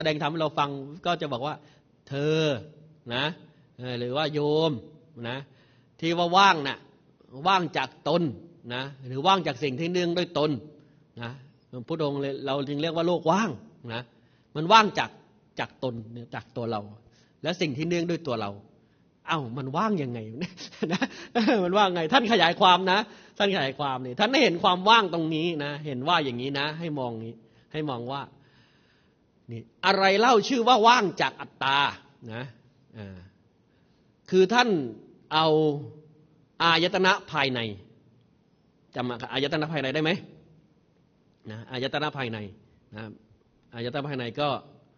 แสดงธรรมให้เราฟังก็จะบอกว่าเธอนะหรือว่าโยมนะที่ว่าว่างน่ะว่างจากตนนะหรือว่างจากสิ่งที่เนื่องด้วยตนนะพระองค์เราจึงเรียกว่าโลกว่างนะมันว่างจากตนจากตัวเราและสิ่งที่เนื่องด้วยตัวเรามันว่างยังไงนะมันว่างไงท่านขยายความนะท่านขยายความนี่ท่านได้เห็นความว่างตรงนี้นะเห็นว่าอย่างนี้นะให้มองนี้ให้มองว่านี่อะไรเล่าชื่อว่าว่างจากอัตตานะคือท่านเอาอายตนะภายในจำอายตนะภายในได้ไหมนะอายตนะภายในนะอายตนะภายในก็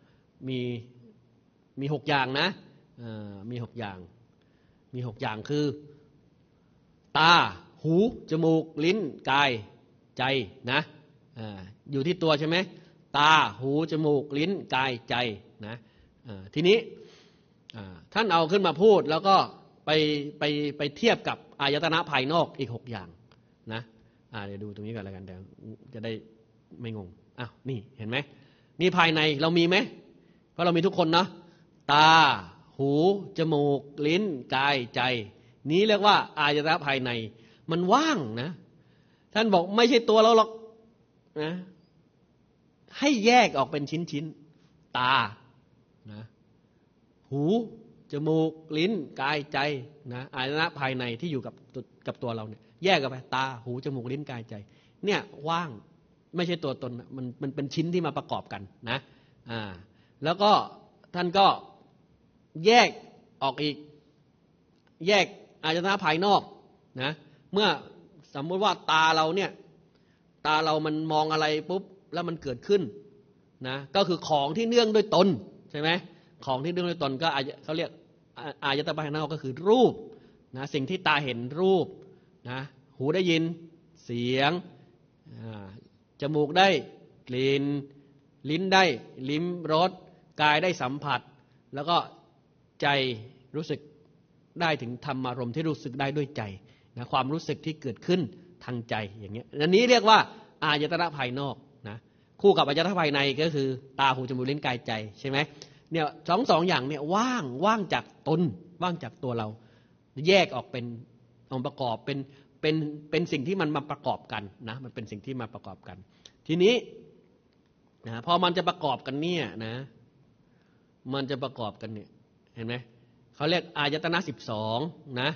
มี6อย่างนะมี6อย่างมี6อย่างคือตาหูจมูกลิ้นกายใจนะอยู่ที่ตัวใช่ไหมตาหูจมูกลิ้นกายใจนะทีนี้ท่านเอาขึ้นมาพูดแล้วก็ไปเทียบกับอายตนะภายนอกอีก6อย่างนะเดี๋ยวดูตรงนี้ก่อนแล้วกันเดี๋ยวจะได้ไม่งงนี่เห็นไหมนี่ภายในเรามีไหมเพราะเรามีทุกคนเนาะตาหูจมูกลิ้นกายใจนี้เรียกว่าอายตนะภายในมันว่างนะท่านบอกไม่ใช่ตัวเราหรอกนะให้แยกออกเป็นชิ้นๆตานะหูจมูกลิ้นกายใจนะอายตนะภายในที่อยู่กับตัวเราเนี่ยแยกออกไปตาหูจมูกลิ้นกายใจเนี่ยว่างไม่ใช่ตัวตนมันเป็นชิ้นที่มาประกอบกันนะแล้วก็ท่านก็แยกออกอีกแยกอายตนะภายนอกนะเมื่อสมมติว่าตาเราเนี่ยตาเรามันมองอะไรปุ๊บแล้วมันเกิดขึ้นนะก็คือของที่เนื่องด้วยตนใช่ไหมของที่เนื่องด้วยตนก็เขาเรียกอายตนะภายนอกก็คือรูปนะสิ่งที่ตาเห็นรูปนะหูได้ยินเสียงจมูกได้กลิ่นลิ้นได้ลิ้มรสกายได้สัมผัสแล้วก็ใจรู้สึกได้ถึงธรรมารมณ์ที่รู้สึกได้ด้วยใจนะความรู้สึกที่เกิดขึ้นทางใจอย่างเงี้ยอันนี้เรียกว่าอายตนะภายนอกนะคู่กับอายตนะภายในก็คือตาหูจมูกลิ้นกายใจใช่ไหมเนี่ยสองอย่างเนี่ยว่างจากตนว่างจากตัวเราแยกออกเป็นองค์ประกอบเป็นสิ่งที่มันมาประกอบกันนะมันเป็นสิ่งที่มาประกอบกันทีนี้นะพอมันจะประกอบกันเนี่ยนะมันจะประกอบกันเนี่ยเห็นไหมเขาเรียกอายตนะ12นะ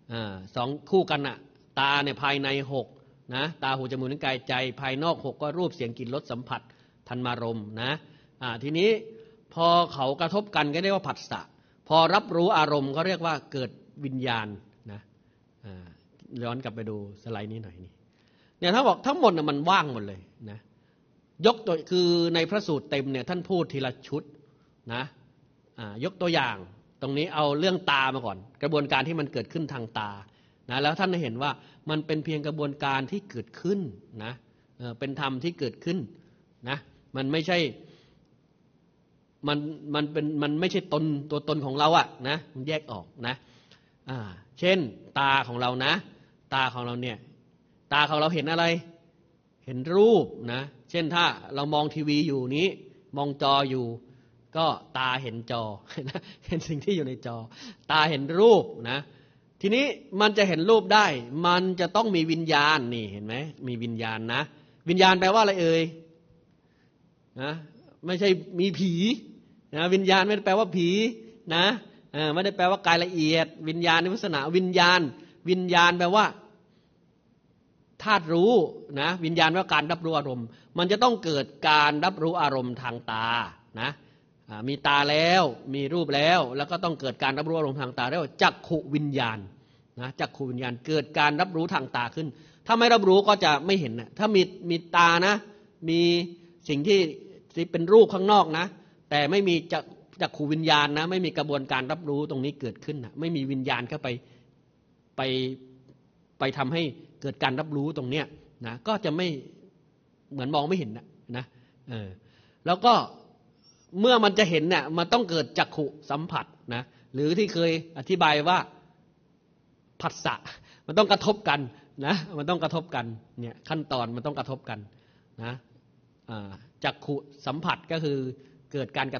2คู่กันน่ะตาเนี่ยภายใน6นะตาหูจมูกลิ้นกายใจภายนอก6ก็รูปเสียงกลิ่นรสสัมผัสธรรมารมณ์นะทีนี้พอเขากระทบกันก็เรียกว่าผัสสะพอรับรู้อารมณ์เขาเรียกว่าเกิดวิญญาณนะย้อนกลับไปดูสไลด์นี้หน่อยนี่เนี่ยถ้าบอกทั้งหมดน่ะมันว่างหมดเลยนะยกตัวคือในพระสูตรเต็มเนี่ยท่านพูดทีละชุดนะยกตัวอย่างตรงนี้เอาเรื่องตามาก่อนกระบวนการที่มันเกิดขึ้นทางตานะแล้วท่านเห็นว่ามันเป็นเพียงกระบวนการที่เกิดขึ้นนะเป็นธรรมที่เกิดขึ้นนะมันไม่ใช่มันไม่ใช่ตัวตนของเราอะนะมันแยกออกนะเช่นตาของเรานะตาของเราเนี่ยตาของเราเห็นอะไรเห็นรูปนะเช่นถ้าเรามองทีวีอยู่นี้มองจออยู่ก็ตาเห็นจอเห็นสิ่งที่อยู่ในจอตาเห็นรูปนะทีนี้มันจะเห็นรูปได้มันจะต้องมีวิญญาณนี่เห็นไหมมีวิญญาณนะวิญญาณแปลว่าอะไรเอ่ยนะไม่ใช่มีผีนะวิญญาณไม่ได้แปลว่าผีนะไม่ได้แปลว่ากายละเอียดวิญญาณในลักษณะวิญญาณแปลว่าธาตุรู้นะวิญญาณว่าการรับรู้อารมณ์มันจะต้องเกิดการรับรู้อารมณ์ทางตานะมีตาแล้วมีรูปแล้วก็ต้องเกิดการรับรู้อารมณ์ทางตาเรียกว่าจักขุวิญญาณนะจักขุวิญญาณเกิดการรับรู้ทางตาขึ้นถ้าไม่รับรู้ก็จะไม่เห็นนะถ้ามีตานะมีสิ่งที่เป็นรูปข้างนอกนะแต่ไม่มีจักขุวิญญาณนะไม่มีกระบวนการรับรู้ตรงนี้เกิดขึ้นนะไม่มีวิญญาณเข้าไปทำให้เกิดการรับรู้ตรงเนี้ยนะก็จะไม่เหมือนมองไม่เห็นนะแล้วก็เมื่อมันจะเห็นเนี่ยมันต้องเกิดจักขุสัมผัสนะหรือที่เคยอธิบายว่าผัสสะมันต้องกระทบกันนะมันต้องกระทบกันเนี่ยขั้นตอนมันต้องกระทบกันนะจักขุสัมผัสก็คือเกิดการกระ